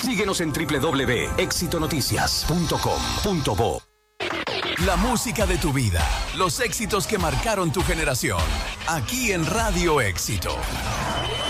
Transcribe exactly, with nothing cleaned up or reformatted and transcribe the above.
Síguenos en doble u doble u doble u punto éxito noticias punto com punto bo. La música de tu vida, los éxitos que marcaron tu generación, aquí en Radio Éxito.